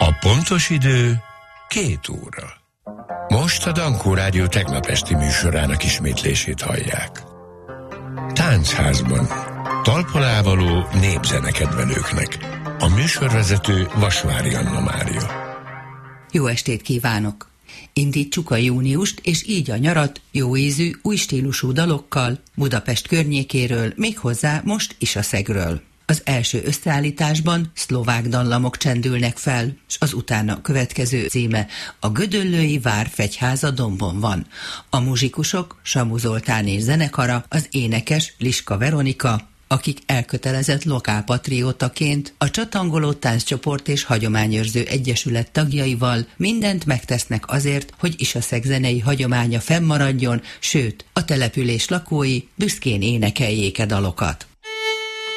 A pontos idő 2 óra. Most a Dankó Rádió tegnap esti műsorának ismétlését hallják. Táncházban. Talpalávaló népzenekedvelőknek. A műsorvezető Vasvári Anna Mária. Jó estét kívánok! Indítsuk a júniust, és így a nyarat jó ízű, új stílusú dalokkal Budapest környékéről, méghozzá most Isaszegről. Az első összeállításban szlovák dallamok csendülnek fel, s az utána következő címe a Gödöllői Vár fegyháza dombon van. A muzsikusok Samu Zoltán és zenekara, az énekes Liska Veronika, akik elkötelezett lokálpatriótaként a Csatangoló Tánccsoport és Hagyományőrző Egyesület tagjaival mindent megtesznek azért, hogy Isaszeg zenei hagyománya fennmaradjon, sőt, a település lakói büszkén énekeljék a dalokat.